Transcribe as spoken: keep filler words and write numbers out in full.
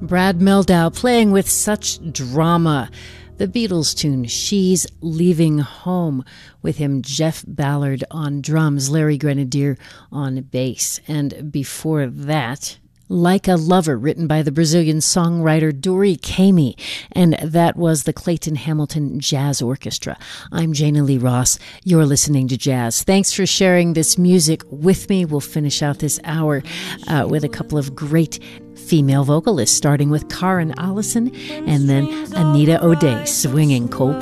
Brad Mehldau playing with such drama. The Beatles tune, She's Leaving Home, with him Jeff Ballard on drums, Larry Grenadier on bass. And before that, Like a Lover, written by the Brazilian songwriter Dori Caymmi, and that was the Clayton Hamilton Jazz Orchestra. I'm Jana Lee Ross. You're listening to Jazz. Thanks for sharing this music with me. We'll finish out this hour uh, with a couple of great female vocalists, starting with Karen Allison and then Anita O'Day swinging Cole